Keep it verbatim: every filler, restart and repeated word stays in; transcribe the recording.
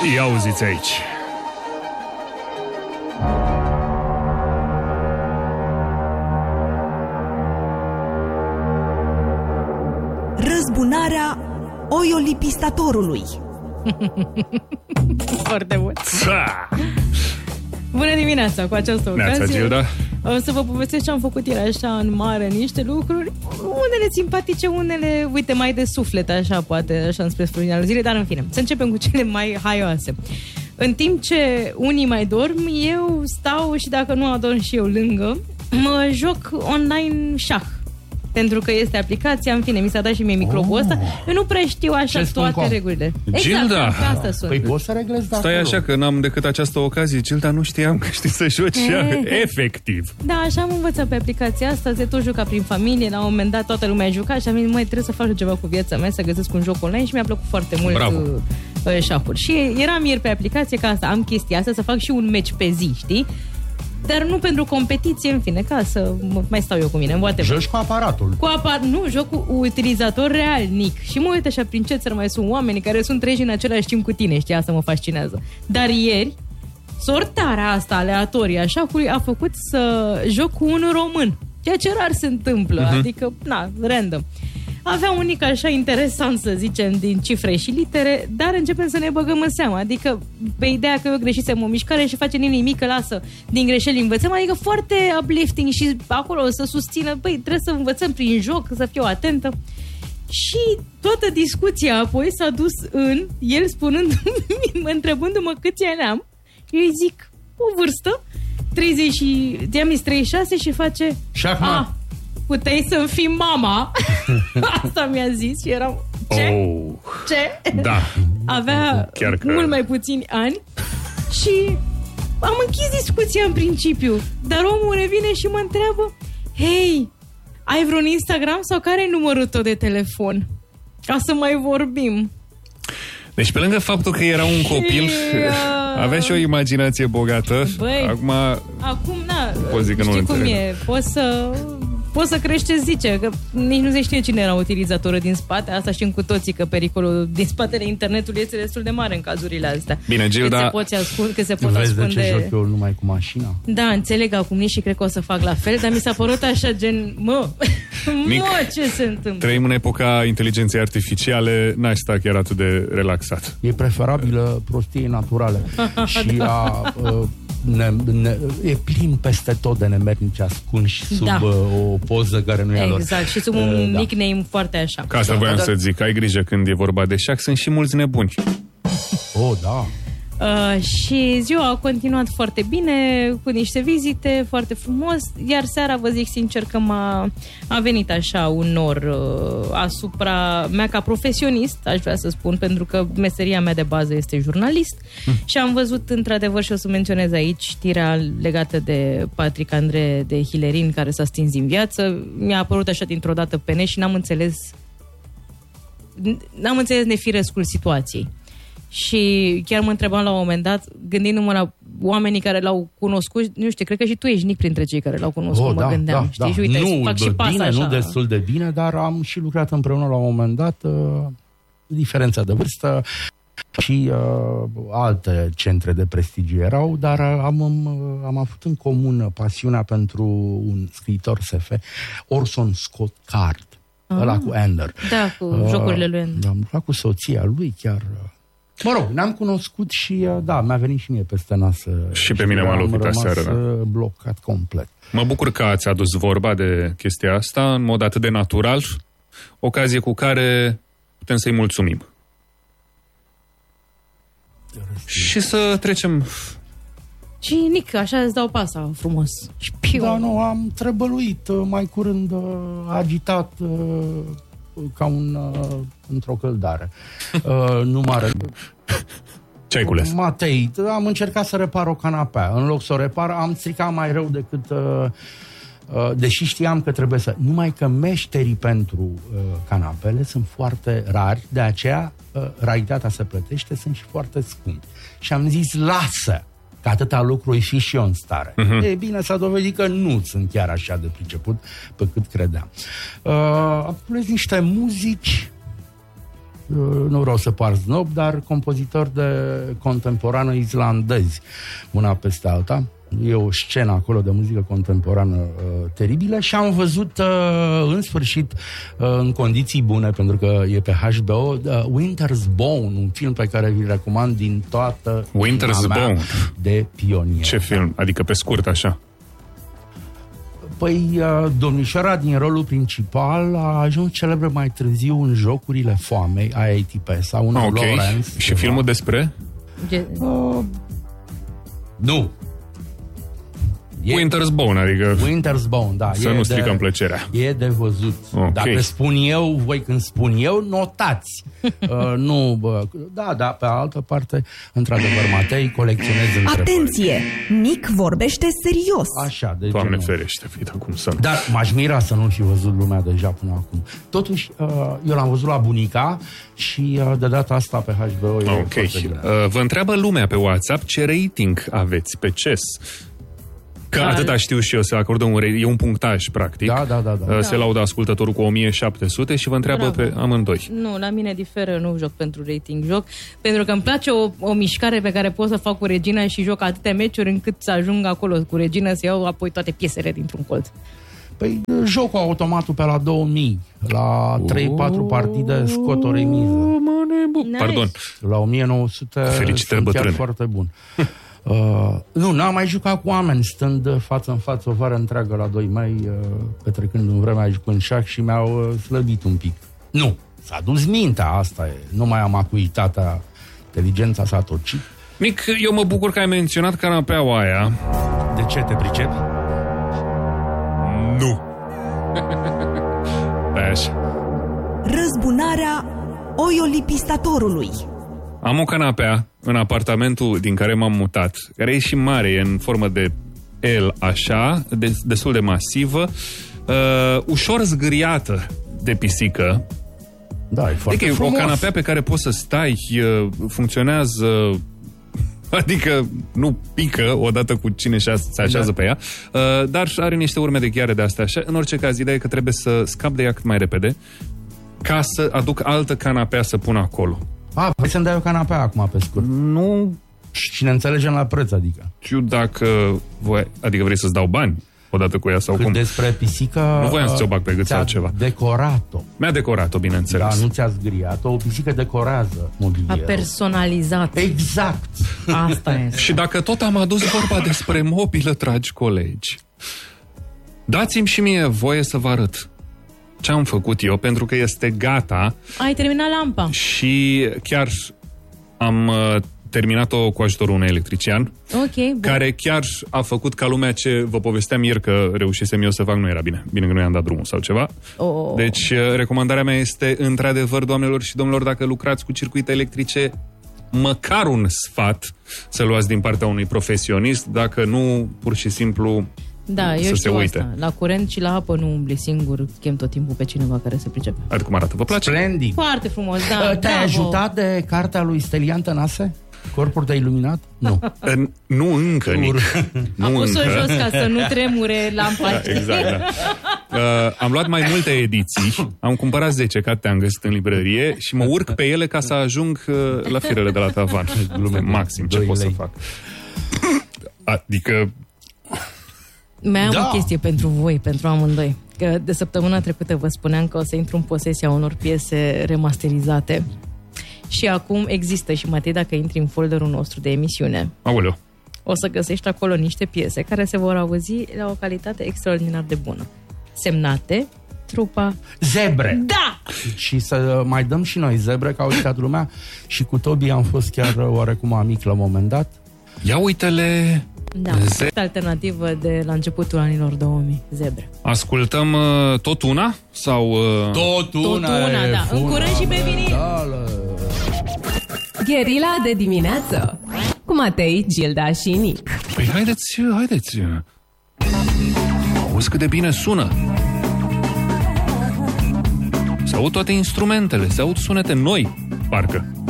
Ia auziți aici. Răzbunarea oiolipistatorului. Foarte bun. Bună dimineața, cu această ocazie. Neața, Gilda. O să vă povestesc ce am făcut ieri așa în mare, niște lucruri, unele simpatice, unele, uite, mai de suflet, așa, poate, așa, spre finalul zilei, dar în fine, să începem cu cele mai haioase. În timp ce unii mai dorm, eu stau și dacă nu adorm și eu lângă, mă joc online șah. Pentru că este aplicația, în fine, mi s-a dat și mie microbul ăsta. Oh. Eu nu prea știu așa toate com. regulile. Gilda! Exact, asta sunt. Păi poți să reglezi de Stai acolo. așa că n-am decât această ocazie. Gilda, nu știam că știi să joci e, efectiv. Da, așa am învățat pe aplicația asta. Se tot juca prin familie. La un moment dat toată lumea juca și am zis, măi, trebuie să fac ceva cu viața mea, să găsesc un joc online și mi-a plăcut foarte mult uh, șahuri. Și eram ieri pe aplicație ca asta, am chestia asta, să fac și un match pe zi, știi? Dar nu pentru competiție, în fine, ca să mai stau eu cu mine. Joci cu aparatul. Cu apar- nu, joc cu utilizator realnic. Și mă uit așa prin ce țări mai sunt oameni care sunt treji în același timp cu tine, știi, asta mă fascinează. Dar ieri, sortarea asta aleatorie, așa, a făcut să joc cu un român. Ceea ce rar se întâmplă, uh-huh. adică, na, random. Avea un nic așa interesant, să zicem, din cifre și litere, dar începem să ne băgăm în seamă. Adică, pe ideea că eu greșisem o mișcare și face nimic, lasă, din greșeli învățăm, adică foarte uplifting și acolo să susțină, băi, trebuie să învățăm prin joc, să fiu atentă. Și toată discuția apoi s-a dus în el spunându-mi, întrebându-mă câți ani am. Eu îi zic, o vârstă, treizeci și, i-am zis treizeci și șase și face... Șahmat. Puteai să-mi fii mama. Asta mi-a zis și eram... Ce? Oh. Ce? Da. Avea Chiar că... mult mai puțini ani și am închis discuția în principiu. Dar omul revine și mă întreabă, hei, ai vreun Instagram sau care e numărul tău de telefon? Ca să mai vorbim. Deci pe lângă faptul că era un copil, avea și o imaginație bogată. Băi, acum, acum na, poți zic că știi nu cum înțeleg. e, poți să... Poți să crești ce zice, că nici nu se știe cine era utilizatorul din spate. Asta știm cu toții, că pericolul din spatele internetului este destul de mare în cazurile astea. Bine, Gilda, că se pot ascunde, că se pot vezi ascunde... de ce joc eu numai cu mașina? Da, înțeleg acum nici și cred că o să fac la fel, dar mi s-a părut așa gen, mă, Nic, mă, ce se întâmplă? Trăim în epoca inteligenței artificiale, n-aș sta chiar atât de relaxat. E preferabilă prostiei naturale. Și a... Uh, Ne, ne, e plin peste tot de nemernici ascunși sub Da. uh, o poză care nu e a lor. Exact, și sub un Uh, da. nickname foarte așa. Ca asta voiam să zic, ai grijă când e vorba de șac, sunt și mulți nebuni. Oh, da. Uh, și ziua a continuat foarte bine, cu niște vizite, foarte frumos, iar seara, vă zic sincer că m-a a venit așa un nor uh, asupra mea ca profesionist, aș vrea să spun, pentru că meseria mea de bază este jurnalist mm. și am văzut într-adevăr, și o să menționez aici, știrea legată de Patrick André de Hilerin, care s-a stins din viață. Mi-a apărut așa dintr-o dată pe net și n-am înțeles n-am înțeles nefirescul situației. Și chiar mă întrebam la un moment dat, gândindu-mă la oamenii care l-au cunoscut, nu știu, cred că și tu ești Nic printre cei care l-au cunoscut, Oh, mă da, gândeam, da, știi? da. Și uite, nu fac și pas bine, așa. nu destul de bine, dar am și lucrat împreună la un moment dat, uh, diferența de vârstă și uh, alte centre de prestigiu erau, dar uh, am, uh, am avut în comun pasiunea pentru un scriitor S F, Orson Scott Card, ah, ăla cu Ender. Da, cu uh, jocurile lui Ender. Am lucrat cu soția lui chiar... Uh, Mă rog, ne-am cunoscut și, da, mi-a venit și mie peste nas. Și pe mine m-a lovit aseară, da. Blocat complet. Mă bucur că ați adus vorba de chestia asta în mod atât de natural, ocazie cu care putem să-i mulțumim. Și să trecem... Și Nic, așa îți dau pasa frumos. Și piu. Da, nu, am trebăluit mai curând, agitat ca un într-o căldare. uh, nu mare. Ce ai cules? Matei, am încercat să repar o canapea. În loc să o repar, am stricat mai rău decât... Uh, uh, deși știam că trebuie să... Numai că meșterii pentru uh, canapele sunt foarte rari, de aceea uh, raritatea se plătește, sunt și foarte scumpi. Și am zis, lasă! Că atâta lucru îi fi și eu în stare. Uh-huh. E bine, s-a dovedit că nu sunt chiar așa de priceput pe cât credeam. Uh, am cules niște muzici, nu vreau să par snob, dar compozitori de contemporană islandezi, una peste alta. E o scenă acolo de muzică contemporană uh, teribilă și am văzut uh, în sfârșit uh, în condiții bune, pentru că e pe H B O, uh, Winter's Bone, un film pe care vi-l recomand din toată Winter's Bone de pionier. Ce film? Adică pe scurt așa. Păi, uh, domnișoara din rolul principal a ajuns celebră mai târziu în Jocurile Foamei, I A T P, sau un Ok. Lawrence. Și ceva. filmul despre? Ge- Uh, nu. E Winter's Bone, adică Winter's Bone, da. să e nu stricăm de, plăcerea. E de văzut. Ok. Dacă spun eu, voi când spun eu, notați. uh, nu, bă, da, da, pe altă parte, într-adevăr, Matei, colecționez întrebări. Atenție! Nick vorbește serios. Așa, de Doamne genul. ferește, uite cum să nu. Dar m-aș mira să nu fi văzut lumea deja până acum. Totuși, uh, eu l-am văzut la bunica și uh, de data asta pe H B O e Ok. foarte bine. Uh, vă întreabă lumea pe WhatsApp ce rating aveți pe C E S. Că Da. atâta știu și eu, se acordă un, re- e un punctaj, practic. Da, da, da, da. Uh, Se laudă ascultătorul cu o mie șapte sute și vă întreabă Bravo. pe amândoi. Nu, la mine diferă, nu joc pentru rating, joc pentru că îmi place o, o mișcare pe care pot să fac cu Regina și joc atâtea meciuri încât să ajung acolo cu Regina să iau apoi toate piesele dintr-un colț. Păi joc cu automatul pe la două mii, la trei patru partide scot o remiză. Nice. Pardon. La o mie nouă sute Felicitări, sunt chiar bătrâne. foarte bun. Uh, nu, n-am mai jucat cu oameni, stând față în față o vară întreagă la doi mei, uh, petrecând în vremea jucând șah și mi-au uh, slăbit un pic. Nu, s-a dus mintea, asta e. Nu mai am acuitatea, inteligența s-a tocit. Mic, eu mă bucur că ai menționat canapeaua aia. De ce te pricepi? Nu. Păi așa. Răzbunarea oiolipistatorului. Am o canapea în apartamentul din care m-am mutat, care e și mare, e în formă de L, așa, de, destul de masivă, uh, ușor zgâriată de pisică. Da, e foarte Adică e frumos. o canapea pe care poți să stai, uh, funcționează, adică nu pică odată cu cine se așează Da. pe ea, uh, dar are niște urme de gheare de astea așa. În orice caz, ideea e că trebuie să scap de ea cât mai repede ca să aduc altă canapea să pun acolo. A, vrei să-mi dai o canapea acum, pe scurt. Nu Și ne înțelegem la preț, adică. știu dacă voi, adică vrei să-ți dau bani odată cu ea sau Cât cum. despre pisică... Nu voiam să ți-o bag pe gât ți-a sau ceva. decorat-o. Mi-a decorat-o, bineînțeles. Da, nu ți-a zgriat-o. O pisică decorează A mobilierul. personalizat. Exact. Asta e. Și dacă tot am adus vorba despre mobilă, dragi colegi, dați-mi și mie voie să vă arăt ce am făcut eu, pentru că este gata Ai terminat lampa. și chiar am uh, terminat-o cu ajutorul unui electrician, Ok, bun. care chiar a făcut ca lumea ce vă povesteam ieri că reușisem eu să fac, nu era bine. Bine că nu i-am dat drumul sau ceva. Oh. Deci, uh, recomandarea mea este, într-adevăr, doamnelor și domnilor, dacă lucrați cu circuite electrice, măcar un sfat să luați din partea unui profesionist, dacă nu, pur și simplu, Da, eu să se știu uite. asta. La curent și la apă nu umbli singur, chem tot timpul pe cineva care se pricepe. Uite cum arată. Vă place? Splendid. Foarte frumos, da. Te-ai bravo. ajutat de cartea lui Stelian Tănase? Corpuri de iluminat? Nu. Uh, Nu încă, Nic. Nu Am pus-o încă. jos ca să nu tremure lampa. Da, exact, da. Uh, am luat mai multe ediții, am cumpărat zece, ca te-am găsit în librărie și mă urc pe ele ca să ajung uh, la firele de la tavan. Glume, maxim, ce doi pot să lei. fac. Adică, Mai am Da. o chestie pentru voi, pentru amândoi. Că de săptămâna trecută vă spuneam că o să intru în posesia unor piese remasterizate. Și acum există și, Matei, dacă intri în folderul nostru de emisiune, aoleu, o să găsești acolo niște piese care se vor auzi la o calitate extraordinar de bună. Semnate, trupa... Zebre. Da! Și să mai dăm și noi zebre, că a uitat lumea. Și cu Tobi am fost chiar oarecum amic la un moment dat. ia uite-le. Da, Ze- alternativă de la începutul anilor două mii. Zebre. Ascultăm uh, tot una? Sau... Uh... Tot una, Tot una, e da. În curând și pe vinil. Gherila de dimineață cu Matei, Gilda și Nic. Păi haideți, haideți. Auzi cât de bine sună. Se aud toate instrumentele, se aud sunete noi, parcă.